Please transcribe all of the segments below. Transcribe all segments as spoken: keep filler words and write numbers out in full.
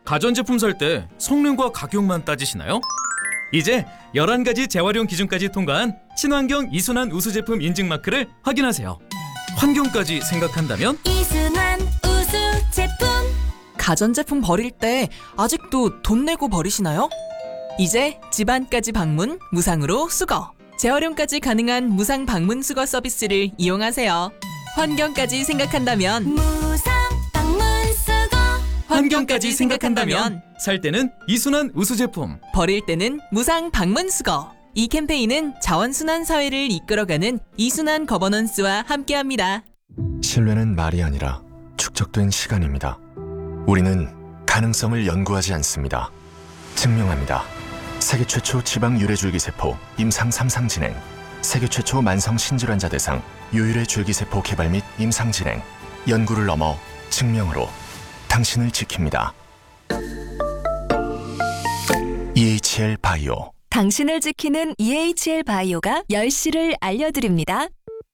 가전제품 살 때 성능과 가격만 따지시나요? 이제 열한 가지 재활용 기준까지 통과한 친환경 이순환 우수 제품 인증 마크를 확인하세요. 환경까지 생각한다면 이순환 우수 제품. 가전제품 버릴 때 아직도 돈 내고 버리시나요? 이제 집안까지 방문, 무상으로 수거. 재활용까지 가능한 무상 방문 수거 서비스를 이용하세요. 환경까지 생각한다면 무상 방문 수거. 환경까지 생각한다면 살 때는 이순환 우수 제품, 버릴 때는 무상 방문 수거. 이 캠페인은 자원순환 사회를 이끌어가는 이순환 거버넌스와 함께합니다. 신뢰는 말이 아니라 축적된 시간입니다. 우리는 가능성을 연구하지 않습니다. 증명합니다. 세계 최초 지방 유래줄기세포 임상 삼 상 진행, 세계 최초 만성 신질환자 대상 유일의 줄기세포 개발 및 임상 진행, 연구를 넘어 증명으로 당신을 지킵니다. 이에이치엘 바이오. 당신을 지키는 이에이치엘 바이오가 열 시를 알려드립니다.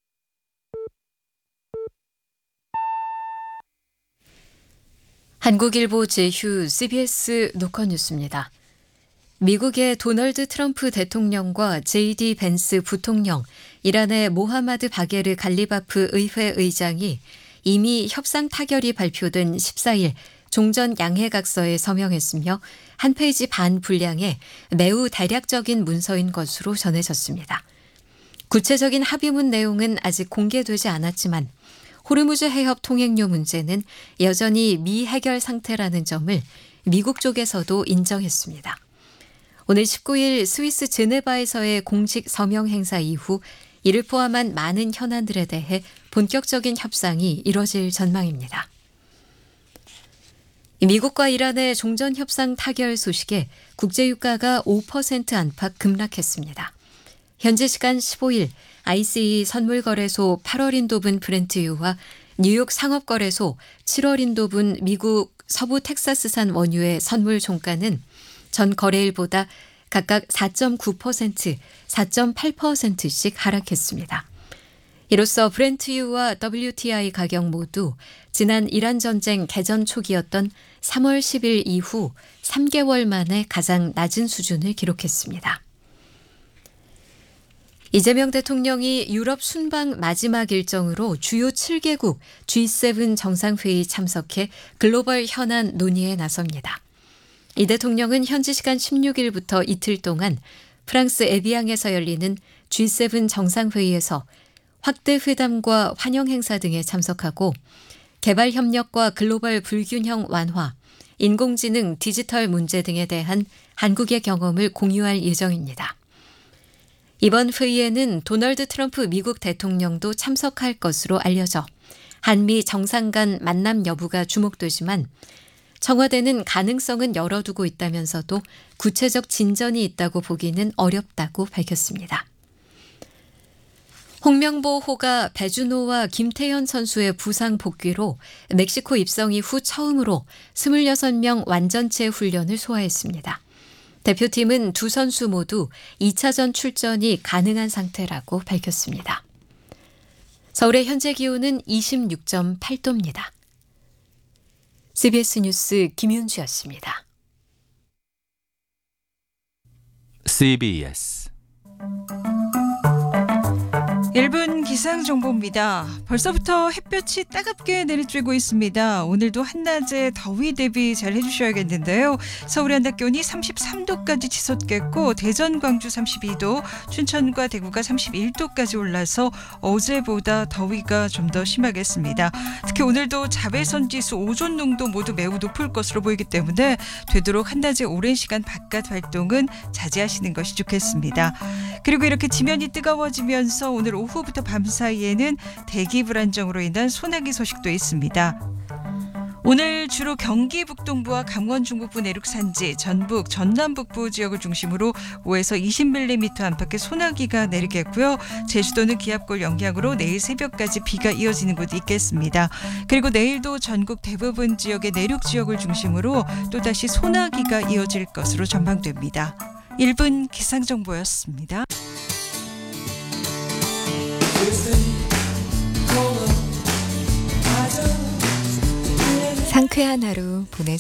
한국일보 제휴 씨비에스 노컷뉴스입니다. 미국의 도널드 트럼프 대통령과 제이디 벤스 부통령, 이란의 모하마드 바게르 갈리바프 의회 의장이 이미 협상 타결이 발표된 십사 일 종전 양해각서에 서명했으며 한 페이지 반 분량의 매우 대략적인 문서인 것으로 전해졌습니다. 구체적인 합의문 내용은 아직 공개되지 않았지만 호르무즈 해협 통행료 문제는 여전히 미해결 상태라는 점을 미국 쪽에서도 인정했습니다. 오늘 십구 일 스위스 제네바에서의 공식 서명 행사 이후 이를 포함한 많은 현안들에 대해 본격적인 협상이 이뤄질 전망입니다. 미국과 이란의 종전협상 타결 소식에 국제유가가 오 퍼센트 안팎 급락했습니다. 현지 시간 십오 일 아이씨이 선물거래소 팔월 인도분 브렌트유와 뉴욕 상업거래소 칠월 인도분 미국 서부 텍사스산 원유의 선물 종가는 전 거래일보다 각각 사 점 구 퍼센트, 사 점 팔 퍼센트씩 하락했습니다. 이로써 브렌트유와 더블유티아이 가격 모두 지난 이란 전쟁 개전 초기였던 삼월 십일 이후 삼 개월 만에 가장 낮은 수준을 기록했습니다. 이재명 대통령이 유럽 순방 마지막 일정으로 주요 칠 개국 지 세븐 정상회의 참석해 글로벌 현안 논의에 나섭니다. 이 대통령은 현지 시간 십육 일부터 이틀 동안 프랑스 에비앙에서 열리는 지 세븐 정상회의에서 확대 회담과 환영 행사 등에 참석하고 개발 협력과 글로벌 불균형 완화, 인공지능 디지털 문제 등에 대한 한국의 경험을 공유할 예정입니다. 이번 회의에는 도널드 트럼프 미국 대통령도 참석할 것으로 알려져 한미 정상 간 만남 여부가 주목되지만 청와대는 가능성은 열어두고 있다면서도 구체적 진전이 있다고 보기는 어렵다고 밝혔습니다. 홍명보 호가 배준호와 김태현 선수의 부상 복귀로 멕시코 입성 이후 처음으로 스물여섯 명 완전체 훈련을 소화했습니다. 대표팀은 두 선수 모두 이 차전 출전이 가능한 상태라고 밝혔습니다. 서울의 현재 기온은 이십육 점 팔 도입니다. 씨비에스 뉴스 김윤주였습니다. 씨비에스 일 분 기상정보입니다. 벌써부터 햇볕이 따갑게 내리쬐고 있습니다. 오늘도 한낮에 더위 대비 잘 해주셔야겠는데요. 서울의 한낮 기온이 삼십삼 도까지 치솟겠고 대전, 광주 삼십이 도, 춘천과 대구가 삼십일 도까지 올라서 어제보다 더위가 좀 더 심하겠습니다. 특히 오늘도 자외선 지수, 오존 농도 모두 매우 높을 것으로 보이기 때문에 되도록 한낮에 오랜 시간 바깥 활동은 자제하시는 것이 좋겠습니다. 그리고 이렇게 지면이 뜨거워지면서 오늘 오후부터 밤 사이에는 대기 불안정으로 인한 소나기 소식도 있습니다. 오늘 주로 경기 북동부와 강원 중북부 내륙 산지, 전북, 전남 북부 지역을 중심으로 오에서 이십 밀리미터 안팎의 소나기가 내리겠고요. 제주도는 기압골 영향으로 내일 새벽까지 비가 이어지는 곳이 있겠습니다. 그리고 내일도 전국 대부분 지역의 내륙 지역을 중심으로 또다시 소나기가 이어질 것으로 전망됩니다. 일 분 기상정보였습니다. 상쾌한 하루 보내세요.